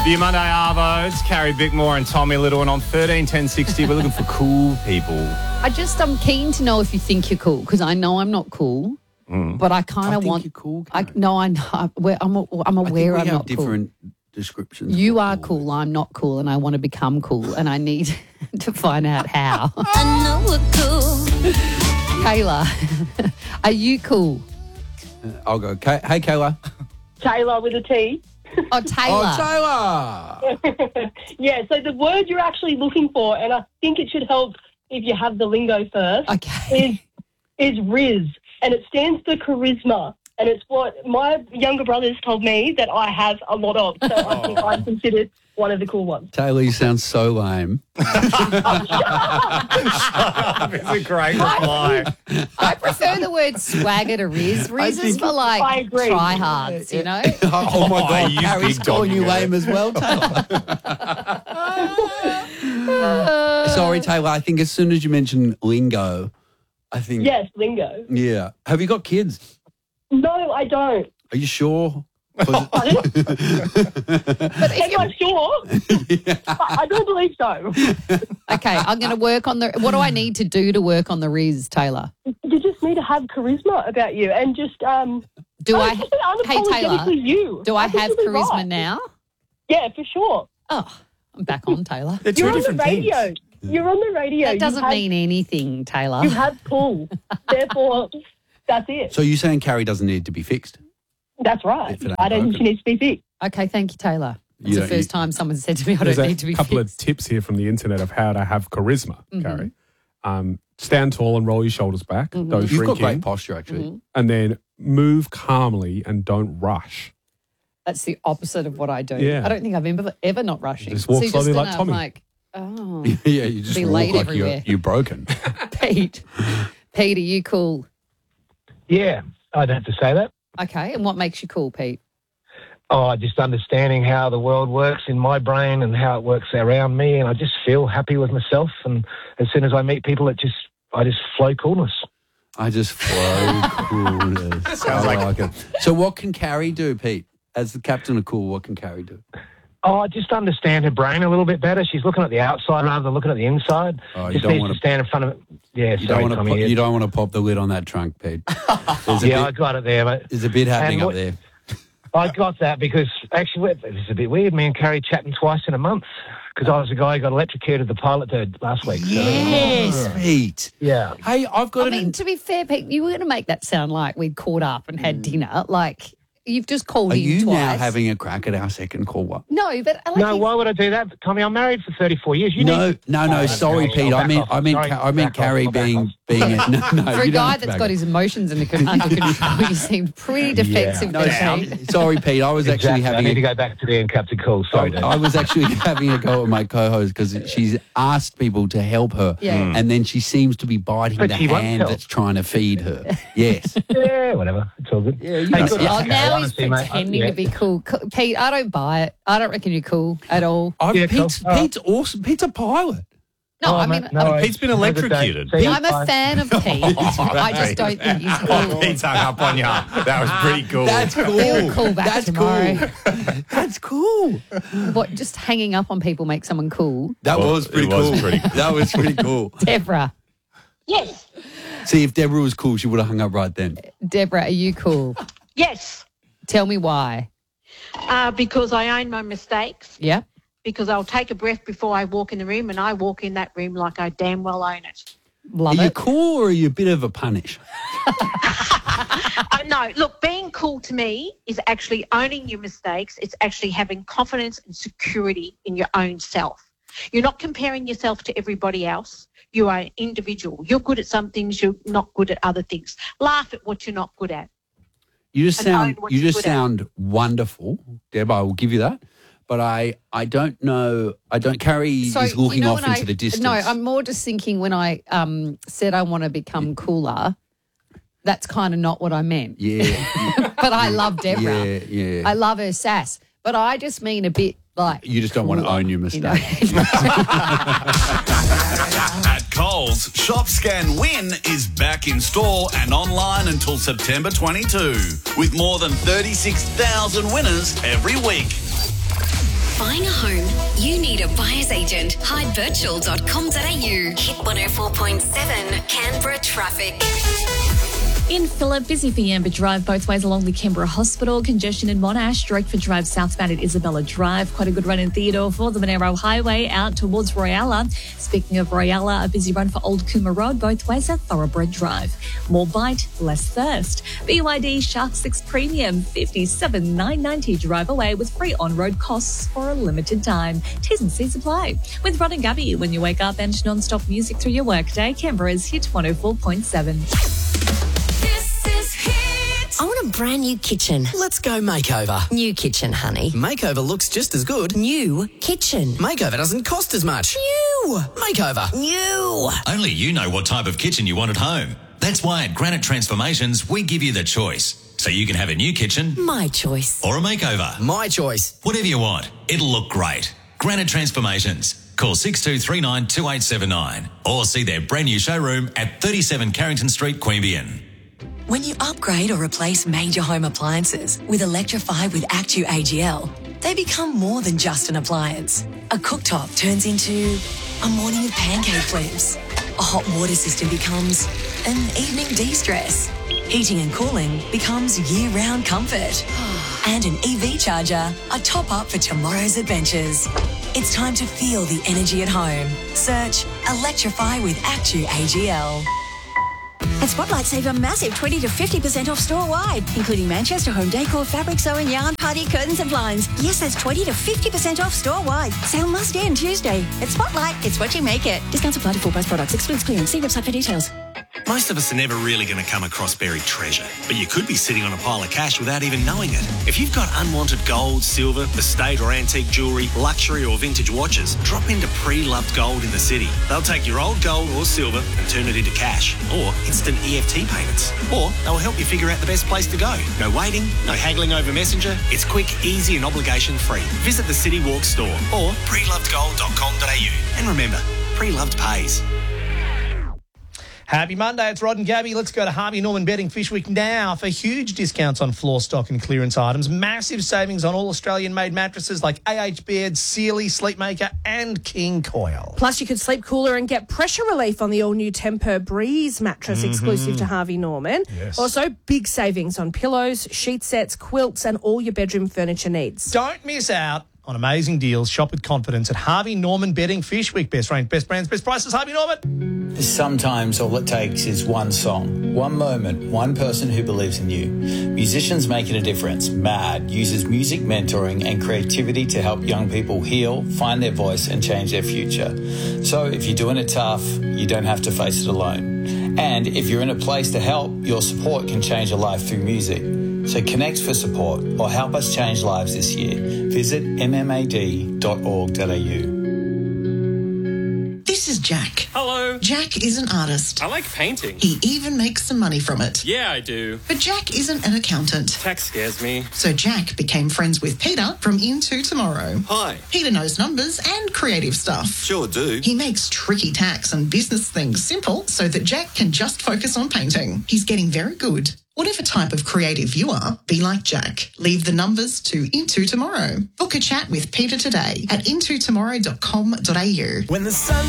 The Monday Arvo, it's Carrie Bickmore and Tommy Little, and on 131060, we're looking for cool people. I'm keen to know if you think you're cool, because I know I'm not cool, but I kind of want. You're cool. I know. I'm aware I'm not different cool. descriptions. You are cool. I'm not cool, and I want to become cool, and I need to find out how. I know we're cool. Kayla, are you cool? I'll go. Hey, Kayla. Taylor with a T. Oh, Taylor. Oh, Taylor. Yeah, so the word you're actually looking for, and I think it should help if you have the lingo first, Okay. is Riz. And it stands for charisma. And it's what my younger brothers told me that I have a lot of. So I think I'm considered one of the cool ones. Taylor, you sound so lame. It's a great reply. I prefer the word swagger to Riz. Riz is for I agree. tryhards, you know? Oh, my God. you Harry's big calling dog, you you lame as well, Taylor. Sorry, Taylor. I think as soon as you mentioned lingo, I think... Yes, lingo. Yeah. Have you got kids? No, I don't. Are you sure? Am I sure? I don't believe so. Okay, I'm going to work on the... What do I need to do to work on the Riz, Taylor? You just need to have charisma about you and just... Do I... Hey, Taylor, unapologetically you. do I think have you'll be charisma right. now? Yeah, for sure. Oh, I'm back on, Taylor. They're two You're on the different radio. things. You're on the radio. That You doesn't have- mean anything, Taylor. You have cool. Therefore, that's it. So you're saying Carrie doesn't need to be fixed? That's right. If it ain't I don't think she broken. needs to be fixed. Okay, thank you, Taylor. It's You the don't- first time someone said to me, I There's don't need to be a couple fixed. of tips here from the internet of how to have charisma, Carrie. Stand tall and roll your shoulders back. Don't You've shrink got great in. posture, actually. And then move calmly and don't rush. That's the opposite of what I do. Yeah. I don't think I've ever not rushing. Just walk you're slowly like gonna, Tommy. I'm like, oh, Yeah, you just Be walk late like everywhere. you're broken. Pete. Pete, are you cool? Yeah, I'd have to say that. Okay, and what makes you cool, Pete? Oh, just understanding how the world works in my brain and how it works around me, and I just feel happy with myself. And as soon as I meet people, I just flow coolness. I just flow coolness. I like it. So what can Carrie do, Pete? As the captain of Cool, what can Carrie do? Oh, I just understand her brain a little bit better. She's looking at the outside rather than looking at the inside. Oh, you just don't needs wanna- to stand in front of it. Yeah, You sorry, don't Tommy. want to pop the lid on that trunk, Pete. There's a Yeah, I bit, got it there, mate. there's a bit happening And up what- there. I got that because actually it's a bit weird. Me and Carrie chatting twice in a month because I was the guy who got electrocuted the pilot bird last week. So, Yes, Pete. yeah. Hey, I've got I mean, to be fair, Pete, you were going to make that sound like we'd caught up and had dinner. Like, you've just called Are in you twice. now having a crack at our second call? What? No, but like No, why would I do that, Tommy? I'm married for 34 years. You No, need... no. Sorry, okay, Pete. I'll I back meant, off. I meant, Sorry, I meant back off, Carrie I'll back being, off. being. No, for a you don't guy have to that's back got off. his emotions under control, you seemed pretty defensive No, there, Pete. sorry, Pete. I was actually Exactly. I having. need to go back to the Captain Cool. Sorry, Dave. I was actually having a go at my co-host because she's asked people to help her, Yeah. and then she seems to be biting But the she won't hand help. that's trying to feed her. Yes. Yeah, whatever. It's all good. Yeah, you Hey, know. good Yeah. Oh, luck, now he's honestly, mate. pretending Yeah. to be cool. Pete, I don't buy it. I don't reckon you're cool at all. Yeah, cool. Pete's awesome. Pete's a pilot. No, Oh, I mean, mate, no worries. Pete's been Have a good day. electrocuted. See you. I'm a Bye. fan of Pete. I just don't think he's Oh, cool. Pete's hung up on you. That was pretty cool. That's cool. We'll call back That's tomorrow. cool. That's cool. What, just hanging up on people makes someone cool? That Well, was pretty it was cool. pretty cool. That was pretty cool. Deborah. Yes. See, if Deborah was cool, she would have hung up right then. Deborah, are you cool? Yes, Tell me why. because I own my mistakes, Yeah? because I'll take a breath before I walk in the room, and I walk in that room like I damn well own it. Love Are you it. cool or are you a bit of a punish? No, look, being cool to me is actually owning your mistakes. It's actually having confidence and security in your own self. You're not comparing yourself to everybody else. You are an individual. You're good at some things, you're not good at other things. Laugh at what you're not good at. You just And sound own what you you're just good at. sound wonderful, Deb. I will give you that. But I don't know. I don't. Carrie is looking you know off when into the distance. No, I'm more just thinking when I said I want to become cooler, that's kind of not what I meant. Yeah, But I love Deborah. yeah. I love her sass. But I just mean a bit like... You just don't want to cooler, own your you know? mistake. At Coles, Shop Scan Win is back in store and online until September 22, with more than 36,000 winners every week. buying a home, you need a buyer's agent. Hydevirtual.com.au. Hit 104.7 Canberra traffic. In Phillip, busy for Yamba Drive both ways along the Canberra Hospital. Congestion in Monash, direct for Drive southbound at Isabella Drive. Quite a good run in Theodore for the Monero Highway out towards Royalla. Speaking of Royalla, a busy run for Old Coomber Road both ways at Thoroughbred Drive. More bite, less thirst. BYD Shark 6 Premium, $57,990 drive away with free on-road costs for a limited time. T's and C's apply. With Rod and Gabby, when you wake up and non-stop music through your workday, Canberra's Hit 104.7. I want a brand new kitchen. Let's go makeover. New kitchen, honey. Makeover looks just as good. New kitchen. Makeover doesn't cost as much. New. Makeover. New. Only you know what type of kitchen you want at home. That's why at Granite Transformations, we give you the choice. So you can have a new kitchen. My choice. Or a makeover. My choice. Whatever you want. It'll look great. Granite Transformations. Call 6239 2879 or see their brand new showroom at 37 Carrington Street, Queanbeyan. When you upgrade or replace major home appliances with Electrify with Actu AGL, they become more than just an appliance. A cooktop turns into a morning of pancake flips. A hot water system becomes an evening de-stress. Heating and cooling becomes year-round comfort. And an EV charger, a top-up for tomorrow's adventures. It's time to feel the energy at home. Search Electrify with Actu AGL. At Spotlight, save a massive 20 to 50% off store-wide, including Manchester home decor, fabric sewing, yarn, party, curtains and blinds. Yes, that's 20 to 50% off store-wide. Sale must end Tuesday. At Spotlight, it's what you make it. Discounts apply to full price products. Excludes clearance. See website for details. Most of us are never really going to come across buried treasure, but you could be sitting on a pile of cash without even knowing it. If you've got unwanted gold, silver, estate or antique jewellery, luxury or vintage watches, drop into Pre-Loved Gold in the city. They'll take your old gold or silver and turn it into cash or instant EFT payments. Or they'll help you figure out the best place to go. No waiting, no haggling over Messenger. It's quick, easy and obligation-free. Visit the City Walk store or prelovedgold.com.au. And remember, Pre-Loved pays. Happy Monday, it's Rod and Gabby. Let's go to Harvey Norman Bedding Fish Week now for huge discounts on floor stock and clearance items. Massive savings on all Australian-made mattresses like AH Bed, Sealy, Sleepmaker and King Coil. Plus, you could sleep cooler and get pressure relief on the all-new Temper Breeze mattress exclusive to Harvey Norman. Yes. Also, big savings on pillows, sheet sets, quilts and all your bedroom furniture needs. Don't miss out on amazing deals. Shop with confidence at Harvey Norman Bedding Fish Week. Best range, best brands, best prices. Harvey Norman. Sometimes all it takes is one song, one moment, one person who believes in you. Musicians making a difference. MAD uses music mentoring and creativity to help young people heal, find their voice and change their future. So if you're doing it tough, you don't have to face it alone. And if you're in a place to help, your support can change a life through music. So connect for support or help us change lives this year. Visit mmad.org.au. This is Jack. Hello. Jack is an artist. I like painting. He even makes some money from it. Yeah, I do. But Jack isn't an accountant. Tax scares me. So Jack became friends with Peter from Into Tomorrow. Hi. Peter knows numbers and creative stuff. Sure do. He makes tricky tax and business things simple so that Jack can just focus on painting. He's getting very good. Whatever type of creative you are, be like Jack. Leave the numbers to Into Tomorrow. Book a chat with Peter today at intotomorrow.com.au. When the sun